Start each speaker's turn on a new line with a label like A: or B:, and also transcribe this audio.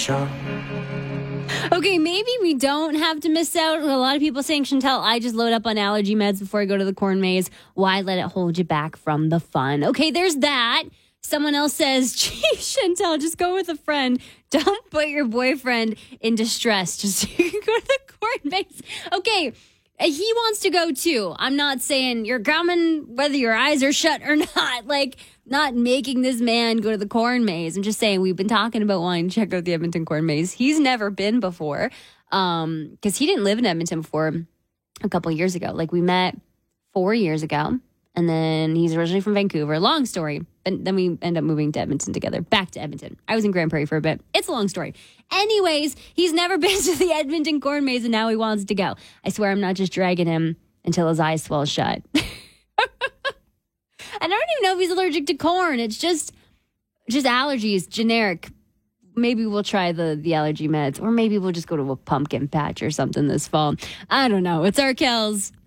A: shop.
B: Okay, maybe we don't have to miss out. A lot of people saying, Chantel, I just load up on allergy meds before I go to the corn maze. Why let it hold you back from the fun? Okay, there's that. Someone else says, gee, Chantel, just go with a friend. Don't put your boyfriend in distress just so you can go to the corn maze. Okay, he wants to go too. I'm not saying you're coming whether your eyes are shut or not. Like, not making this man go to the corn maze. I'm just saying we've been talking about wanting to check out the Edmonton corn maze. He's never been before because he didn't live in Edmonton before a couple of years ago. Like, we met 4 years ago, and then he's originally from Vancouver. Long story. And then we end up moving to Edmonton together, back to Edmonton. I was in Grand Prairie for a bit. It's a long story. Anyways, he's never been to the Edmonton corn maze, and now he wants to go. I swear I'm not just dragging him until his eyes swell shut. I don't even know if he's allergic to corn. It's just allergies, generic. Maybe we'll try the allergy meds, or maybe we'll just go to a pumpkin patch or something this fall. I don't know. It's Arkells.